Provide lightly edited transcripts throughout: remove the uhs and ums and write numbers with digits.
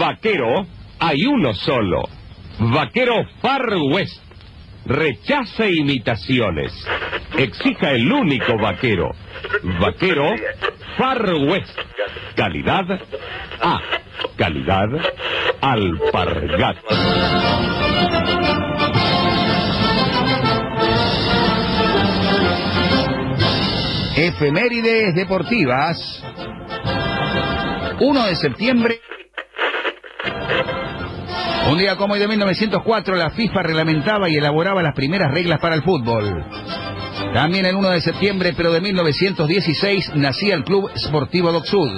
Vaquero hay uno solo. Vaquero Far West. Rechace imitaciones. Exija el único vaquero. Vaquero Far West. Calidad A. Calidad Alpargatas. Efemérides deportivas. 1 de septiembre. Un día como hoy de 1904, la FIFA reglamentaba y elaboraba las primeras reglas para el fútbol. También el 1 de septiembre, pero de 1916, nacía el Club Sportivo Dock Sud.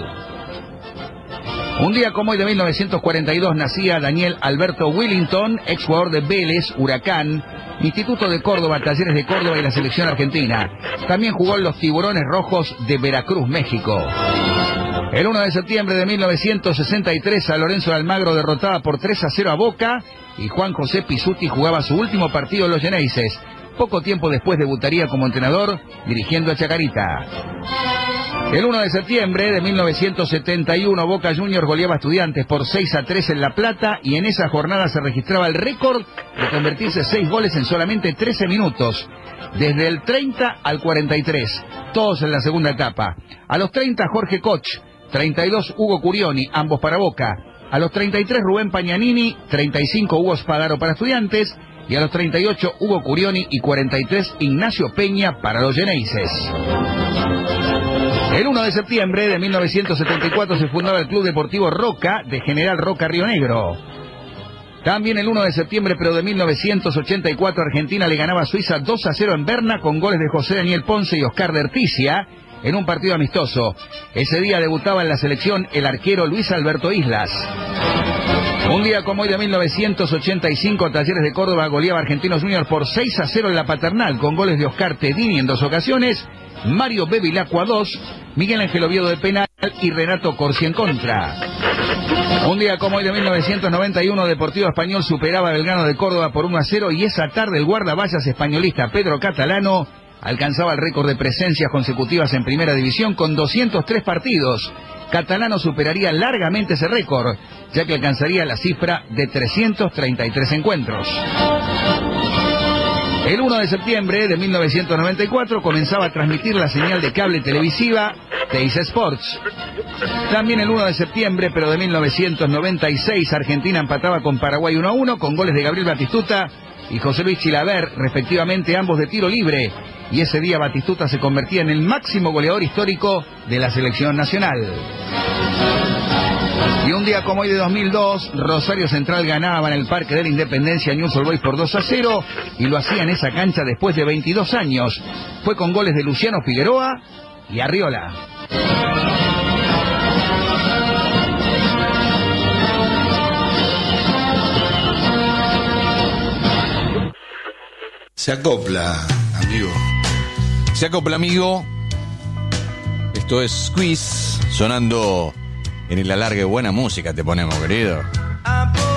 Un día como hoy de 1942, nacía Daniel Alberto Willington, ex jugador de Vélez, Huracán, Instituto de Córdoba, Talleres de Córdoba y la selección argentina. También jugó en los Tiburones Rojos de Veracruz, México. El 1 de septiembre de 1963, San Lorenzo de Almagro derrotaba por 3-0 a Boca y Juan José Pizzuti jugaba su último partido en los Xeneises. Poco tiempo después debutaría como entrenador, dirigiendo a Chacarita. El 1 de septiembre de 1971, Boca Juniors goleaba a Estudiantes por 6-3 en La Plata y en esa jornada se registraba el récord de convertirse 6 goles en solamente 13 minutos. Desde el 30 al 43, todos en la segunda etapa. A los 30, Jorge Koch, 32, Hugo Curioni, ambos para Boca. A los 33, Rubén Pagnanini, 35, Hugo Spadaro para Estudiantes. Y a los 38, Hugo Curioni y 43, Ignacio Peña para los Xeneises. El 1 de septiembre de 1974 se fundaba el Club Deportivo Roca de General Roca, Río Negro. También el 1 de septiembre, pero de 1984, Argentina le ganaba a Suiza 2-0 en Berna con goles de José Daniel Ponce y Oscar de Erticia en un partido amistoso. Ese día debutaba en la selección el arquero Luis Alberto Islas. Un día como hoy de 1985, Talleres de Córdoba goleaba a Argentinos Juniors por 6-0 en la Paternal con goles de Oscar Tedini en 2 ocasiones, Mario Bevilacqua 2, Miguel Ángel Oviedo de penal y Renato Corsi en contra. Un día como hoy de 1991, Deportivo Español superaba a Belgrano de Córdoba por 1-0 y esa tarde el guardaballas españolista Pedro Catalano alcanzaba el récord de presencias consecutivas en Primera División con 203 partidos. Catalano superaría largamente ese récord, ya que alcanzaría la cifra de 333 encuentros. El 1 de septiembre de 1994 comenzaba a transmitir la señal de cable televisiva Teis Sports. También el 1 de septiembre, pero de 1996, Argentina empataba con Paraguay 1-1 con goles de Gabriel Batistuta y José Luis Chilaver, respectivamente, ambos de tiro libre. Y ese día Batistuta se convertía en el máximo goleador histórico de la selección nacional. Y un día como hoy de 2002, Rosario Central ganaba en el Parque de la Independencia a Newell's Old Boys por 2-0 y lo hacía en esa cancha después de 22 años. Fue con goles de Luciano Figueroa y Arriola. Se acopla, amigo. Se acopla, amigo. Esto es Squeeze, sonando en el alargue. Buena música te ponemos, querido.